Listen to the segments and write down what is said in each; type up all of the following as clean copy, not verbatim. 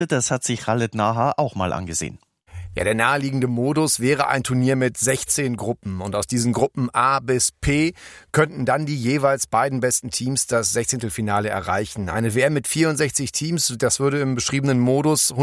Das hat sich Khaled Nahar auch mal angesehen. Ja, der naheliegende Modus wäre ein Turnier mit 16 Gruppen. Und aus diesen Gruppen A bis P könnten dann die jeweils beiden besten Teams das Sechzehntelfinale erreichen. Eine WM mit 64 Teams, das würde im beschriebenen Modus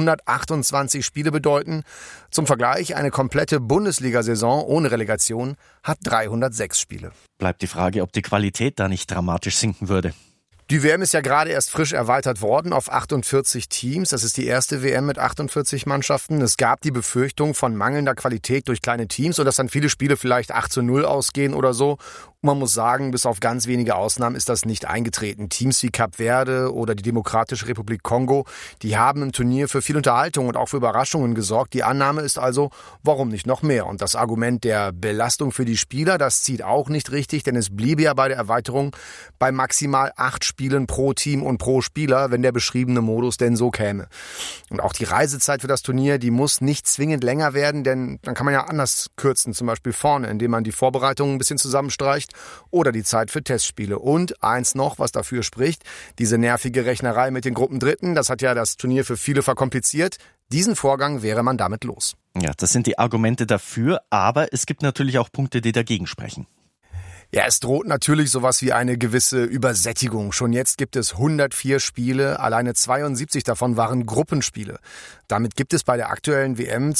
128 Spiele bedeuten. Zum Vergleich, eine komplette Bundesliga-Saison ohne Relegation hat 306 Spiele. Bleibt die Frage, ob die Qualität da nicht dramatisch sinken würde. Die WM ist ja gerade erst frisch erweitert worden auf 48 Teams. Das ist die erste WM mit 48 Mannschaften. Es gab die Befürchtung von mangelnder Qualität durch kleine Teams und dass dann viele Spiele vielleicht 8-0 ausgehen oder so. Und man muss sagen, bis auf ganz wenige Ausnahmen ist das nicht eingetreten. Teams wie Kap Verde oder die Demokratische Republik Kongo, die haben im Turnier für viel Unterhaltung und auch für Überraschungen gesorgt. Die Annahme ist also, warum nicht noch mehr? Und das Argument der Belastung für die Spieler, das zieht auch nicht richtig, denn es bliebe ja bei der Erweiterung bei maximal 8 Spielen pro Team und pro Spieler, wenn der beschriebene Modus denn so käme. Und auch die Reisezeit für das Turnier, die muss nicht zwingend länger werden, denn dann kann man ja anders kürzen, zum Beispiel vorne, indem man die Vorbereitungen ein bisschen zusammenstreicht oder die Zeit für Testspiele. Und eins noch, was dafür spricht, diese nervige Rechnerei mit den Gruppendritten, das hat ja das Turnier für viele verkompliziert. Diesen Vorgang wäre man damit los. Ja, das sind die Argumente dafür, aber es gibt natürlich auch Punkte, die dagegen sprechen. Ja, es droht natürlich sowas wie eine gewisse Übersättigung. Schon jetzt gibt es 104 Spiele, alleine 72 davon waren Gruppenspiele. Damit gibt es bei der aktuellen WM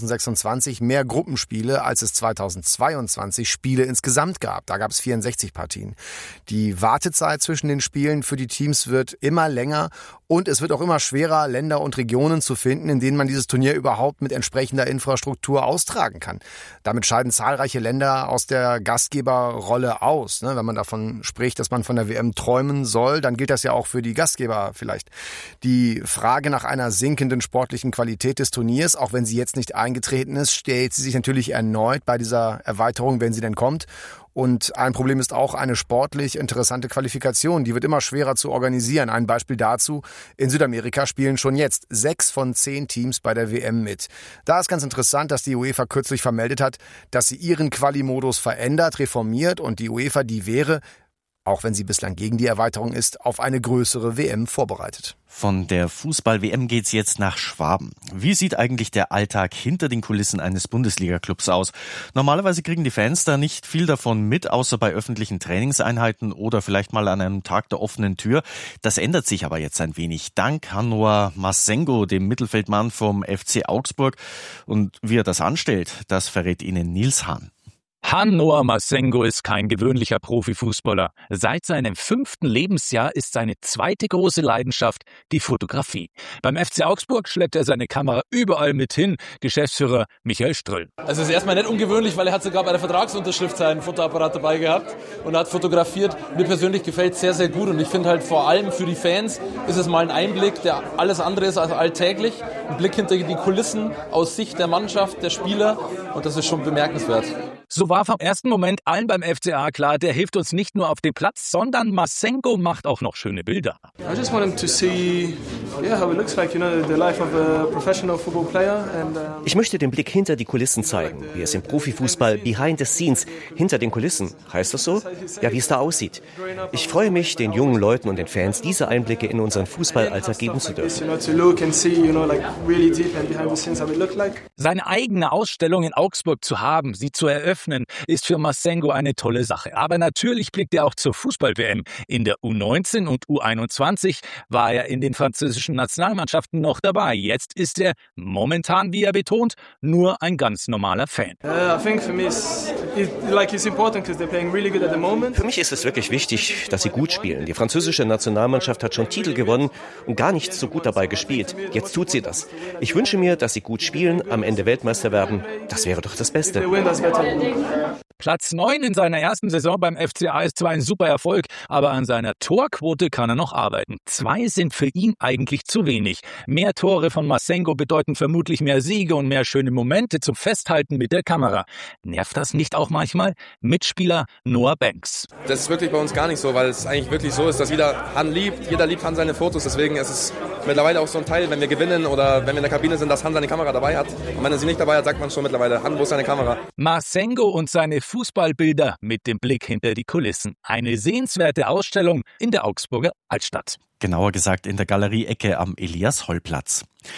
2026 mehr Gruppenspiele, als es 2022 Spiele insgesamt gab. Da gab es 64 Partien. Die Wartezeit zwischen den Spielen für die Teams wird immer länger und es wird auch immer schwerer, Länder und Regionen zu finden, in denen man dieses Turnier überhaupt mit entsprechender Infrastruktur austragen kann. Damit scheiden zahlreiche Länder aus der Gastgeberrolle aus. Wenn man davon spricht, dass man von der WM träumen soll, dann gilt das ja auch für die Gastgeber vielleicht. Die Frage nach einer sinkenden sportlichen Qualität des Turniers, auch wenn sie jetzt nicht eingetreten ist, stellt sie sich natürlich erneut bei dieser Erweiterung, wenn sie denn kommt. Und ein Problem ist auch eine sportlich interessante Qualifikation. Die wird immer schwerer zu organisieren. Ein Beispiel dazu: In Südamerika spielen schon jetzt 6 von 10 Teams bei der WM mit. Da ist ganz interessant, dass die UEFA kürzlich vermeldet hat, dass sie ihren Quali-Modus verändert, reformiert und die UEFA, die wäre, auch wenn sie bislang gegen die Erweiterung ist, auf eine größere WM vorbereitet. Von der Fußball-WM geht's jetzt nach Schwaben. Wie sieht eigentlich der Alltag hinter den Kulissen eines Bundesliga-Clubs aus? Normalerweise kriegen die Fans da nicht viel davon mit, außer bei öffentlichen Trainingseinheiten oder vielleicht mal an einem Tag der offenen Tür. Das ändert sich aber jetzt ein wenig. Dank Hanoa Masengo, dem Mittelfeldmann vom FC Augsburg. Und wie er das anstellt, das verrät Ihnen Nils Hahn. Hanoa Masengo ist kein gewöhnlicher Profifußballer. Seit seinem 5. Lebensjahr ist seine zweite große Leidenschaft die Fotografie. Beim FC Augsburg schleppt er seine Kamera überall mit hin. Geschäftsführer Michael Ströll. Also es ist erstmal nicht ungewöhnlich, weil er hat sogar bei der Vertragsunterschrift seinen Fotoapparat dabei gehabt und hat fotografiert. Mir persönlich gefällt es sehr, sehr gut und ich finde halt vor allem für die Fans ist es mal ein Einblick, der alles andere ist als alltäglich. Ein Blick hinter die Kulissen aus Sicht der Mannschaft, der Spieler und das ist schon bemerkenswert. So war vom ersten Moment allen beim FCA klar, der hilft uns nicht nur auf dem Platz, sondern Masengo macht auch noch schöne Bilder. I just want him to see how it looks like, the life of a professional football player. Ich möchte den Blick hinter die Kulissen zeigen, wie es im Profifußball behind the scenes, hinter den Kulissen, heißt das so? Ja, wie es da aussieht. Ich freue mich, den jungen Leuten und den Fans diese Einblicke in unseren Fußballalltag geben zu dürfen. Seine eigene Ausstellung in Augsburg zu haben, sie zu eröffnen, ist für Masengo eine tolle Sache. Aber natürlich blickt er auch zur Fußball-WM. In der U19 und U21 war er in den französischen Nationalmannschaften noch dabei. Jetzt ist er momentan, wie er betont, nur ein ganz normaler Fan. Für mich ist es wirklich wichtig, dass sie gut spielen. Die französische Nationalmannschaft hat schon Titel gewonnen und gar nicht so gut dabei gespielt. Jetzt tut sie das. Ich wünsche mir, dass sie gut spielen, am Ende Weltmeister werden. Das wäre doch das Beste. Platz 9 in seiner ersten Saison beim FCA ist zwar ein super Erfolg, aber an seiner Torquote kann er noch arbeiten. 2 sind für ihn eigentlich zu wenig. Mehr Tore von Masengo bedeuten vermutlich mehr Siege und mehr schöne Momente zum Festhalten mit der Kamera. Nervt das nicht auch manchmal? Mitspieler Noah Banks. Das ist wirklich bei uns gar nicht so, weil es eigentlich wirklich so ist, dass jeder Han liebt Han seine Fotos. Deswegen ist es mittlerweile auch so ein Teil, wenn wir gewinnen oder wenn wir in der Kabine sind, dass Han seine Kamera dabei hat. Und wenn er sie nicht dabei hat, sagt man schon mittlerweile, Han, wo ist seine Kamera? Masengo und seine Fußballbilder mit dem Blick hinter die Kulissen. Eine sehenswerte Ausstellung in der Augsburger Altstadt. Genauer gesagt in der Galerie-Ecke am Elias-Holl-Platz.